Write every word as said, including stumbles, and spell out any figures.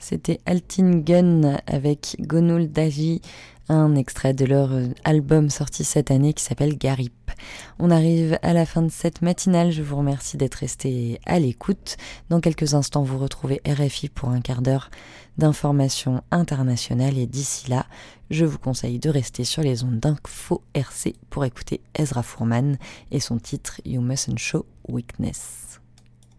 C'était Altin Gun avec Gonul Daji, un extrait de leur album sorti cette année qui s'appelle Garip. On arrive à la fin de cette matinale, je vous remercie d'être resté à l'écoute. Dans quelques instants, vous retrouvez R F I pour un quart d'heure d'informations internationales et d'ici là, je vous conseille de rester sur les ondes d'Info R C pour écouter Ezra Fourman et son titre You Mustn't Show Weakness.